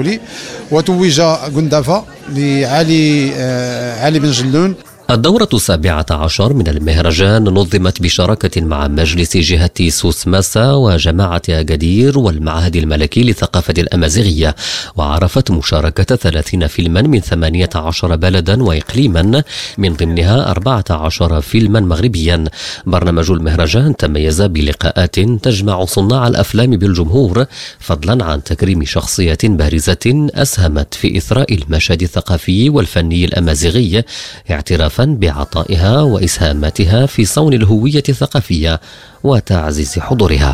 الدولي، وتوج غندافا لعلي بن جلون. الدورة 17 من المهرجان نظمت بشراكة مع مجلس جهة سوسماسا وجماعة أكادير والمعهد الملكي للثقافة الأمازيغية، وعرفت مشاركة 30 فيلما من 18 بلدا وإقليما، من ضمنها 14 فيلما مغربيا. برنامج المهرجان تميز بلقاءات تجمع صناع الأفلام بالجمهور، فضلا عن تكريم شخصية بارزة أسهمت في إثراء المشهد الثقافي والفني الأمازيغي، اعترافا بعطائها وإسهاماتها في صون الهوية الثقافية وتعزيز حضورها.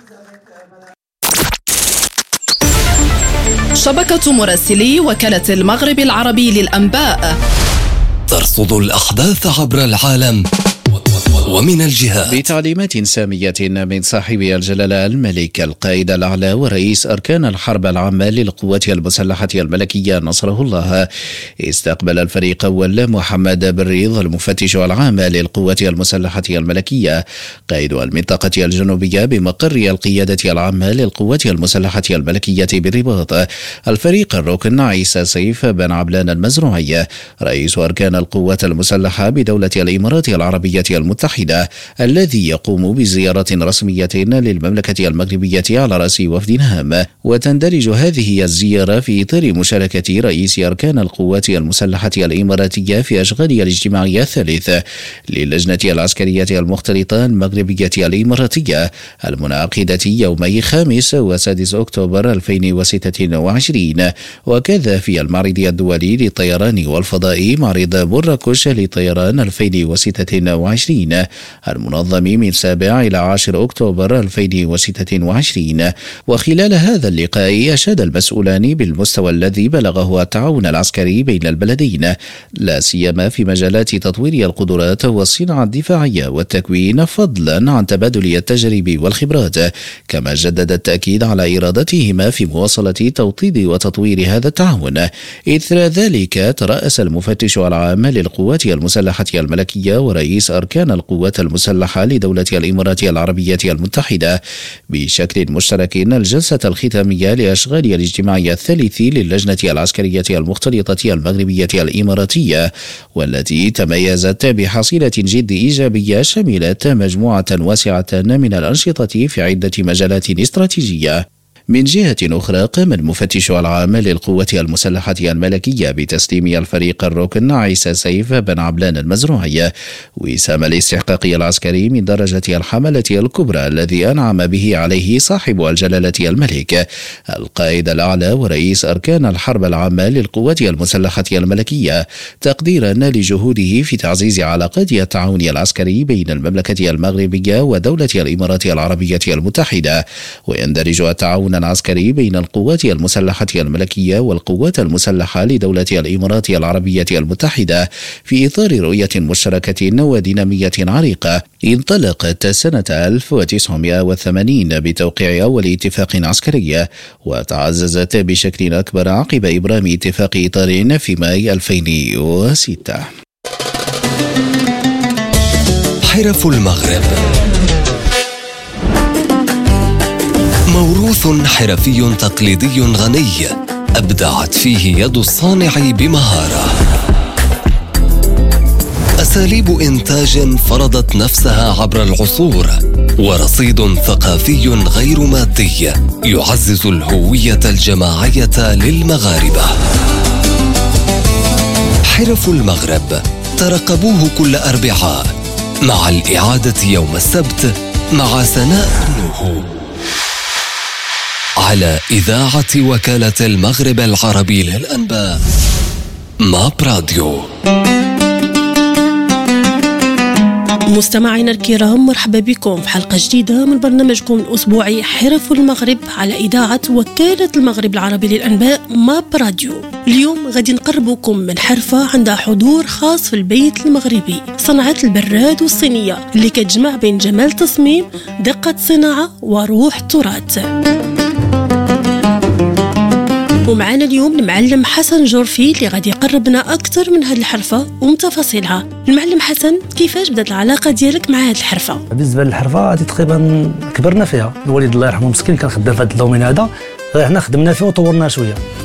شبكة مراسلي وكالة المغرب العربي للأنباء ترصد الأحداث عبر العالم ومن الجهات بتعليمات سامية من صاحب الجلالة الملك القائد الأعلى ورئيس أركان الحرب العامة للقوات المسلحة الملكية نصره الله، استقبل الفريق أول محمد بن ريض المفتش العام للقوات المسلحة الملكية قائد المنطقة الجنوبية بمقر القيادة العامة للقوات المسلحة الملكية بالرباط، الفريق الركن عيسى سيف بن عبلان المزروعي رئيس أركان القوات المسلحة بدولة الإمارات العربية المتحدة، الذي يقوم بزيارة رسمية للمملكة المغربية على رأس وفد هام. وتندرج هذه الزيارة في إطار مشاركة رئيس أركان القوات المسلحة الإماراتية في أشغال الاجتماعية الثالث للجنة العسكرية المختلطة المغربية الإماراتية المنعقدة يومي 5 و6 أكتوبر 2026، وكذا في المعرض الدولي للطيران والفضاء معرض مراكش للطيران 2026 المنظم من 7 إلى 10 أكتوبر 2026. وخلال هذا اللقاء أشاد المسؤولان بالمستوى الذي بلغه التعاون العسكري بين البلدين، لا سيما في مجالات تطوير القدرات والصناعة الدفاعية والتكوين، فضلا عن تبادل التجارب والخبرات. كما جدد التأكيد على إرادتهما في مواصلة توطيد وتطوير هذا التعاون. إثر ذلك ترأس المفتش العام للقوات المسلحة الملكية ورئيس أركان القوات المسلحة لدولة الإمارات العربية المتحدة بشكل مشترك الجلسة الختامية لأشغال الاجتماعية الثالث للجنة العسكرية المختلطة المغربية الإماراتية، والتي تميزت بحصيلة جد إيجابية شملت مجموعة واسعة من الأنشطة في عدة مجالات استراتيجية. من جهة أخرى قام المفتش العام للقوات المسلحة الملكية بتسليم الفريق الركن عيسى سيف بن عبلان المزروعي وسام الاستحقاقي العسكري من درجة الحملة الكبرى الذي أنعم به عليه صاحب الجلالة الملك القائد الأعلى ورئيس أركان الحرب العامة للقوات المسلحة الملكية، تقديرا لجهوده في تعزيز علاقات التعاون العسكري بين المملكة المغربية ودولة الإمارات العربية المتحدة. ويندرج التعاون العسكري بين القوات المسلحة الملكية والقوات المسلحة لدولة الإمارات العربية المتحدة في إطار رؤية مشتركة ودينامية عريقة انطلقت سنة 1980 بتوقيع أول اتفاق عسكري، وتعززت بشكل أكبر عقب إبرام اتفاق إطار في ماي 2006. حرف المغرب، موروث حرفي تقليدي غني أبدعت فيه يد الصانع بمهارة، أساليب إنتاج فرضت نفسها عبر العصور، ورصيد ثقافي غير مادي يعزز الهوية الجماعية للمغاربة. حرف المغرب ترقبوه كل أربعاء مع الإعادة يوم السبت مع سناء نوح على إذاعة وكالة المغرب العربي للأنباء ماب راديو. مستمعينا الكرام، مرحبا بكم في حلقة جديدة من برنامجكم الأسبوعي حرف المغرب على إذاعة وكالة المغرب العربي للأنباء ماب راديو. اليوم غادي نقربكم من حرفة عندها حضور خاص في البيت المغربي، صنعة البراد والصينية اللي كتجمع بين جمال تصميم، دقة صناعة وروح تراث. ومعنا اليوم المعلم حسن جورفي اللي غادي يقربنا أكثر من هذه الحرفة وتفاصيلها. المعلم حسن، كيفاش بدات العلاقة ديالك مع هذه الحرفة؟ بالنسبة للحرفة هذه تقريبا كبرنا فيها، الوالد الله يرحمه مسكين كان خدام في هذا الدومين هذا، حنا خدمنا فيه وطورنا شوية.